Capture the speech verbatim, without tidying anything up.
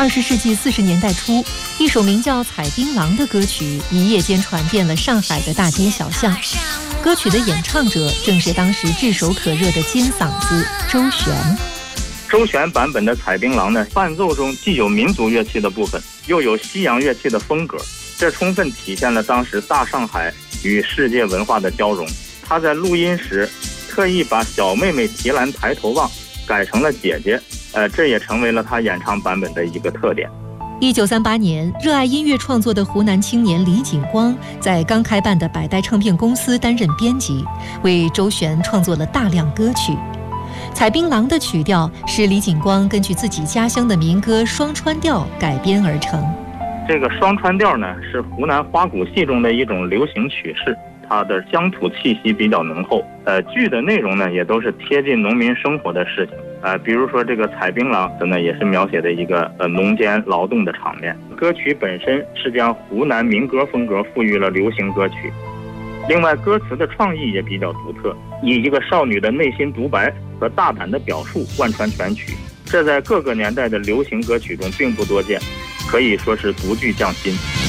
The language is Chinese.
二十世纪四十年代初，一首名叫《采槟榔》的歌曲一夜间传遍了上海的大街小巷。歌曲的演唱者正是当时炙手可热的尖嗓子周璇。 周璇版本的《采槟榔》呢，伴奏中既有民族乐器的部分，又有西洋乐器的风格，这充分体现了当时大上海与世界文化的交融。他在录音时特意把小妹妹提篮抬头望改成了姐姐，呃，这也成为了他演唱版本的一个特点。 一九三八年，热爱音乐创作的湖南青年李景光在刚开办的百代唱片公司担任编辑，为周璇创作了大量歌曲。《采槟榔》的曲调是李景光根据自己家乡的民歌双川调改编而成。 这个双川调呢，是湖南花鼓戏中的一种流行曲式，它的乡土气息比较浓厚。呃，剧的内容呢，也都是贴近农民生活的事情。呃，比如说这个采槟榔呢，也是描写的一个呃农间劳动的场面。歌曲本身是将湖南民歌风格赋予了流行歌曲。另外，歌词的创意也比较独特，以一个少女的内心独白和大胆的表述贯穿全曲，这在各个年代的流行歌曲中并不多见，可以说是独具匠心。